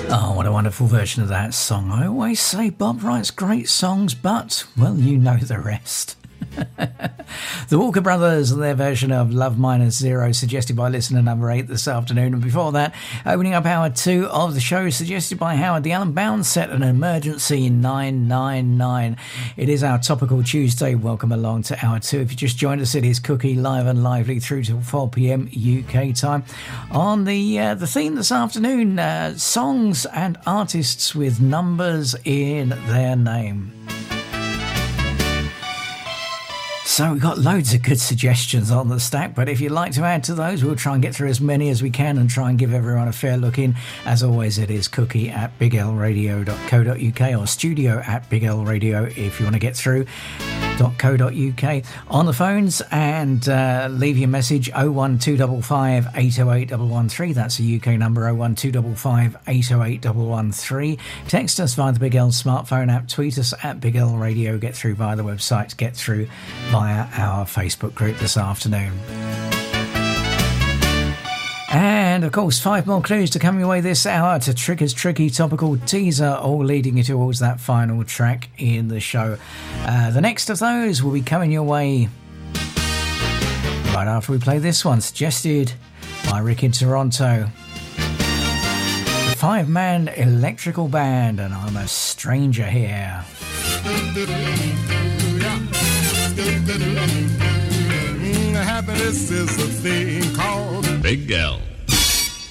Oh, what a wonderful version of that song. I always say Bob writes great songs, but, well, you know the rest. The Walker Brothers and their version of Love Minus Zero, suggested by listener number 8 this afternoon. And before that, opening up hour 2 of the show, suggested by Howard, the Alan Bounds set, An Emergency 999. It is our Topical Tuesday. Welcome along to hour 2. If you just joined us, it is Cookie, live and lively through till 4 p.m. UK time. On the theme this afternoon, songs and artists with numbers in their name. So we've got loads of good suggestions on the stack, but if you'd like to add to those, we'll try and get through as many as we can and try and give everyone a fair look in. As always, it is cookie@biglradio.co.uk or studio@biglradio if you want to get through. .co.uk on the phones, and leave your message 01255 808 113. That's a UK number, 01255 808 113. Text us via the Big L smartphone app, tweet us at Big L Radio, get through via the website, get through via our Facebook group this afternoon. And, of course, 5 more clues to come your way this hour to Trigger's Tricky Topical Teaser, all leading you towards that final track in the show. The next of those will be coming your way right after we play this one, suggested by Rick in Toronto. The 5-man electrical band, and I'm a stranger here. Happiness is a thing called Big L.